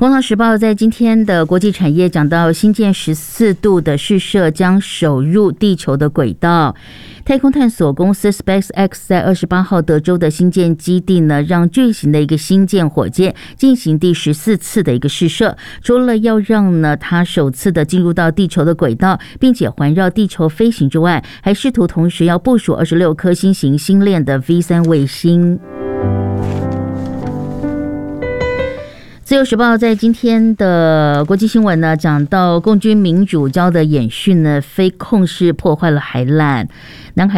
工商时报在今天的国际产业讲到，新建14度的试射将首入地球的轨道。太空探索公司 SpaceX 在28号德州的新建基地呢，让巨型的一个新建火箭进行第14次的一个试射。除了要让呢它首次的进入到地球的轨道，并且环绕地球飞行之外，还试图同时要部署26颗新型星链的 V3 卫星。自由时报在今天的国际新闻呢，讲到共军民主教的演训呢，非控室破坏了海缆。南海